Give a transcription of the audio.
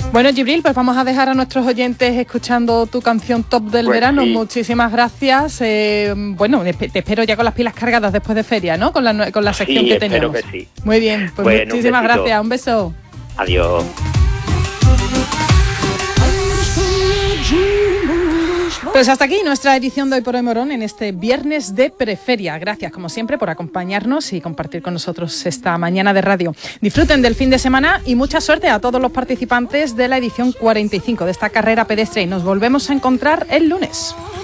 Bueno, Gibril, pues vamos a dejar a nuestros oyentes escuchando tu canción top del verano. Sí. Muchísimas gracias. Bueno, te espero ya con las pilas cargadas después de feria, ¿no? Con la sección que teníamos. Espero que sí. Muy bien, pues bueno, muchísimas gracias. Un beso. Adiós. Pues hasta aquí nuestra edición de Hoy por Hoy Morón en este viernes de Preferia. Gracias, como siempre, por acompañarnos y compartir con nosotros esta mañana de radio. Disfruten del fin de semana y mucha suerte a todos los participantes de la edición 45 de esta carrera pedestre. Y nos volvemos a encontrar el lunes.